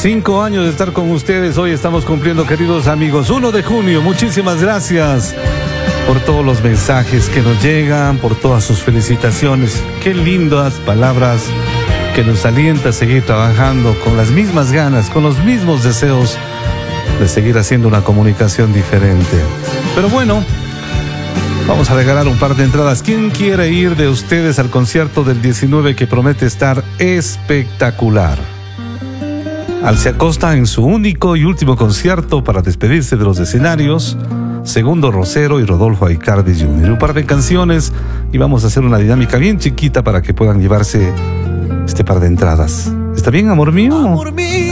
5 años de estar con ustedes. Hoy estamos cumpliendo, queridos amigos, 1 de junio. Muchísimas gracias por todos los mensajes que nos llegan, por todas sus felicitaciones. Qué lindas palabras que nos alienta a seguir trabajando con las mismas ganas, con los mismos deseos de seguir haciendo una comunicación diferente. Pero bueno, vamos a regalar un par de entradas. ¿Quién quiere ir de ustedes al concierto del 19 que promete estar espectacular? Alcia Costa en su único y último concierto para despedirse de los escenarios. Segundo Rosero y Rodolfo Aicardi Jr. Un par de canciones y vamos a hacer una dinámica bien chiquita para que puedan llevarse este par de entradas. ¿Está bien, amor mío? Amor mío.